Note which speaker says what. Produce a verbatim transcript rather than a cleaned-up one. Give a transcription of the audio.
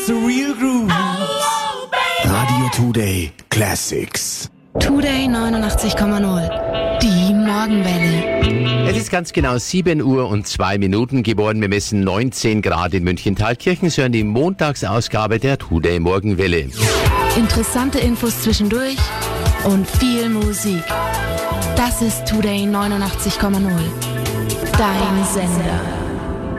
Speaker 1: the real grooves. Radio Today Classics.
Speaker 2: Today neunundachtzig Komma null. Die Morgenwelle.
Speaker 3: Es ist ganz genau sieben Uhr und zwei Minuten geworden. Wir messen neunzehn Grad in München-Thalkirchen. Sie hören die Montagsausgabe der Today Morgenwelle.
Speaker 2: Interessante Infos zwischendurch und viel Musik. Das ist Today neunundachtzig Komma null. Dein Sender.